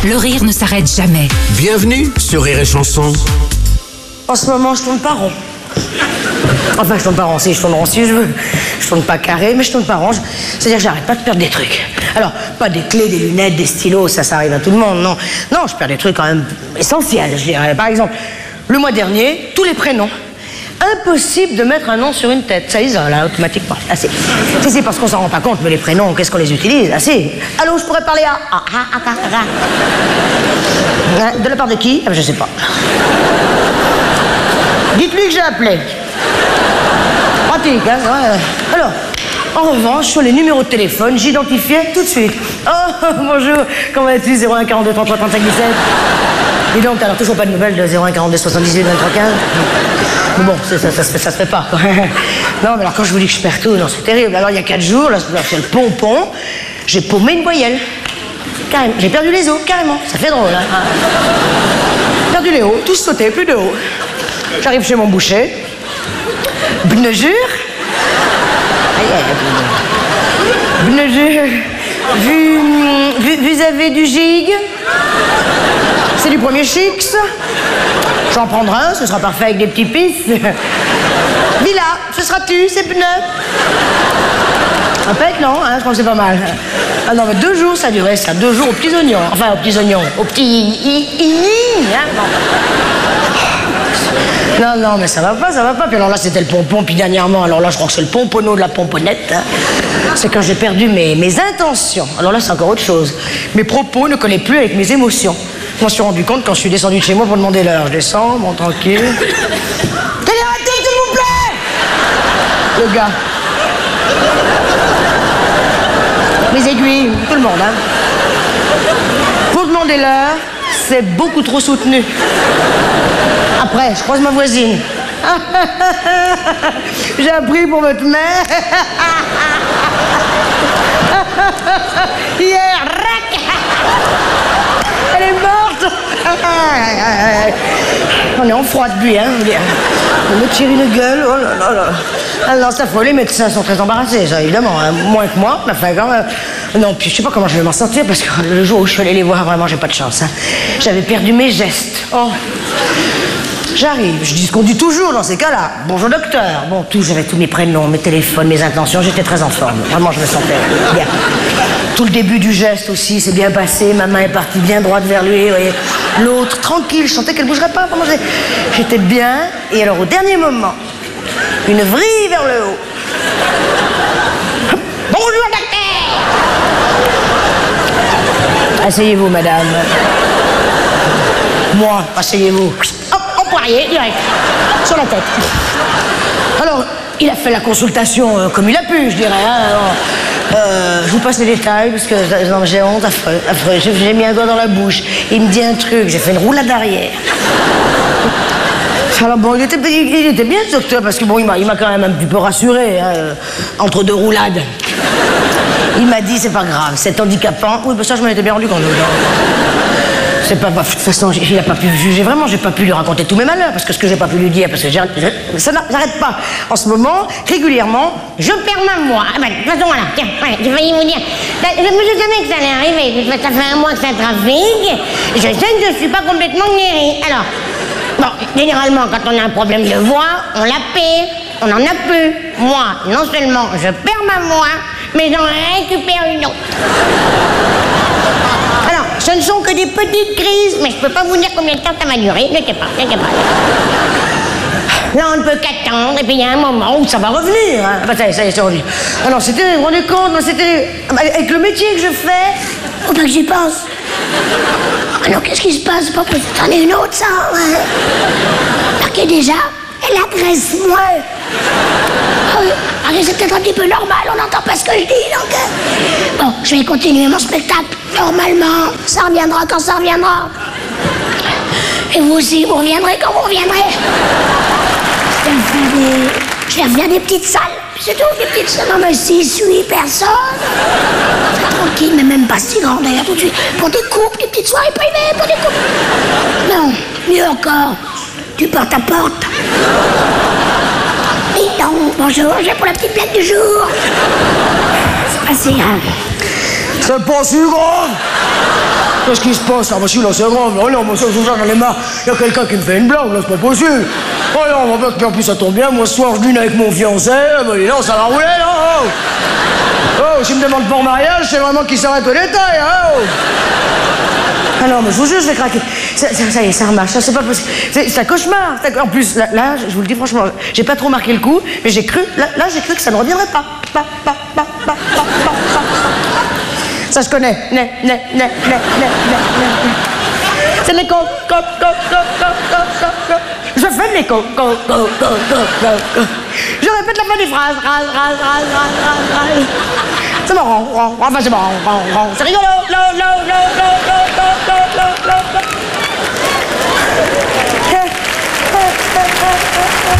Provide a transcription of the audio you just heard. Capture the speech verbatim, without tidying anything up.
le rire ne s'arrête jamais. Bienvenue sur Rire et Chanson. En ce moment, je tourne pas rond. Enfin, je tourne pas rond, si je tourne rond si je veux. Je tourne pas carré, mais je tourne pas rond. C'est-à-dire que j'arrête pas de perdre des trucs. Alors, pas des clés, des lunettes, des stylos, ça, ça arrive à tout le monde, non. Non, je perds des trucs quand même essentiels, je dirais. Par exemple, le mois dernier, tous les prénoms. Impossible de mettre un nom sur une tête. Ça isole, là, automatiquement. Ah, si. Si, si, parce qu'on s'en rend pas compte, mais les prénoms, qu'est-ce qu'on les utilise? Ah, si. Allô, je pourrais parler à... Ah, ah, ah, ah, ah. De la part de qui? Ah, je sais pas. Dites-lui que j'ai appelé. Pratique, hein, ouais. Alors, en revanche, sur les numéros de téléphone, j'identifiais tout de suite. Oh, bonjour, comment vas-tu? zéro un quarante-deux trente-trois trente-cinq dix-sept. Dis donc, alors toujours pas de nouvelles de zéro un quarante-deux soixante-dix-huit vingt-trois quinze. Mais bon, ça, ça, ça, ça, ça se fait pas, quoi. Non, mais alors quand je vous dis que je perds tout, non, c'est terrible. Alors, il y a quatre jours, là, c'est le pompon, j'ai paumé une voyelle. Carrément. J'ai perdu les os, carrément. Ça fait drôle, hein. Perdu les hauts, tous sautés, plus de haut. J'arrive chez mon boucher. Bnejur. Aïe, aïe, Bnejur. Vu, vu, vous avez du gig? C'est du premier chic, ça. J'en prendrai un, ce sera parfait avec des petits pis. Villa, ce sera tu, c'est pneus. Un pet, non, hein, je pense que c'est pas mal. Ah non, mais deux jours, ça durait, ça. Deux jours aux petits oignons. Enfin, aux petits oignons. Aux petits... Hein, non. non, non, mais ça va pas, ça va pas. Puis alors là, c'était le pompon. Puis dernièrement, alors là, je crois que c'est le pomponneau de la pomponnette. Hein. C'est quand j'ai perdu mes, mes intentions. Alors là, c'est encore autre chose. Mes propos ne collaient plus avec mes émotions. Je m'en suis rendu compte quand je suis descendu de chez moi pour demander l'heure. Je descends, bon, tranquille. Quelle heure est-il, s'il vous plaît? Le gars. Les aiguilles, tout le monde, hein. Pour demander l'heure, c'est beaucoup trop soutenu. Après, je croise ma voisine. J'ai appris pour votre mère. Hier, rac. Elle est morte. On est en froid depuis, hein. On me tire une gueule, oh là là là. Alors, c'est affreux, les médecins sont très embarrassés, ça, évidemment, hein. Moins que moi, mais enfin, quand même. Non, puis je sais pas comment je vais m'en sortir, parce que le jour où je suis allée les voir, vraiment, j'ai pas de chance, hein. J'avais perdu mes gestes. Oh. J'arrive, je dis ce qu'on dit toujours dans ces cas-là. Bonjour docteur. Bon, tout, j'avais tous mes prénoms, mes téléphones, mes intentions, j'étais très en forme. Vraiment, je me sentais bien. Tout le début du geste aussi, c'est bien passé. Ma main est partie bien droite vers lui, vous voyez. L'autre, tranquille, je sentais qu'elle bougerait pas. Vraiment, j'étais bien. Et alors, au dernier moment, une vrille vers le haut. Bonjour docteur. Asseyez-vous, madame. Moi, asseyez-vous. Poirier, direct, sur la tête. Alors, il a fait la consultation euh, comme il a pu, je dirais. Hein, alors, euh, je vous passe les détails, parce que non, j'ai honte, affreux, affreux. J'ai mis un doigt dans la bouche. Il me dit un truc, j'ai fait une roulade arrière. Alors bon, il était, il, il était bien, ce docteur, parce que bon, il m'a quand même un petit peu rassuré, hein, euh, entre deux roulades. Il m'a dit, c'est pas grave, c'est handicapant. Oui, ben ça, je m'en étais bien rendu compte. C'est pas, bah, de toute façon, il a pas pu me juger. Vraiment, j'ai pas pu lui raconter tous mes malheurs, parce que ce que j'ai pas pu lui dire, parce que j'ai, je, ça n'arrête pas. En ce moment, régulièrement, je perds ma voix. Ah ben, de toute façon, voilà, tiens, ouais, j'ai failli vous dire. Je me savais que ça allait arriver. Ça fait un mois que ça trafique. Je sais que je suis pas complètement guérie. Alors, bon, généralement, quand on a un problème de voix, on la perd, on en a plus. Moi, non seulement je perds ma voix, mais j'en récupère une autre. Alors, ce ne sont que des petites crises, mais je peux pas vous dire combien de temps ça va durer. Ne sais pas, ne sais pas. Là, on ne peut qu'attendre, et puis il y a un moment où ça va revenir. Hein. Ah bah, ça y est, ça y est, c'est revenu. Alors, c'était, vous vous rendez compte, c'était... Avec le métier que je fais, faut pas que j'y pense. Alors, qu'est-ce qui se passe? C'est pas possible. C'en est une autre, ça. Ouais. Ok, déjà, elle agresse moins. Ah oui, allez, c'est peut-être un petit peu normal, on n'entend pas ce que je dis, donc... Euh... Bon, je vais continuer mon spectacle, normalement. Ça reviendra quand ça reviendra. Et vous aussi, vous reviendrez quand vous reviendrez. Je vais faire des... Je vais faire des petites salles, c'est tout, des petites salles. Non, mais six, huit personnes. Tranquille, mais même pas si grand, d'ailleurs, tout de suite. Pour des couples, des petites soirées privées, pour des couples. Non, mieux encore, du porte-à-porte. Dis donc, bonjour, j'ai pour la petite blague du jour. C'est pas si grave. C'est pas si grave. Qu'est-ce qui se passe? Ah, bah si, là, c'est grave. Oh non, moi, ça, j'en ai marre. Il y a quelqu'un qui me fait une blague, là, c'est pas possible. Oh non, bah, puis en plus, ça tombe bien. Moi, ce soir, je dîne avec mon fiancé. Bah, non, ça va rouler, là. Oh, oh s'il me demande pas en mariage, c'est vraiment qu'il s'arrête au détail, hein. Oh. Ah non, mais je vous jure, je vais craquer. Ça, ça, ça y est, ça remarche, ça, c'est pas possible. C'est un cauchemar. En plus, là, là, je vous le dis franchement, j'ai pas trop marqué le coup, mais j'ai cru, là, là j'ai cru que ça ne reviendrait pas. Pa, pa, pa, pa, pa, pa, pa. Ça se connaît. Ne, ne, ne, ne, ne, ne, ne. C'est les co, co, co, co, co, co, co, co. Je fais les co, co, co, co, co, co, co. Je répète la fin des phrases. Ras, ras, ras, ras, ras, ras. C'est marrant, enfin c'est marrant, c'est rigolo, lo, lo, lo, lo, lo, lo, lo, lo, lo.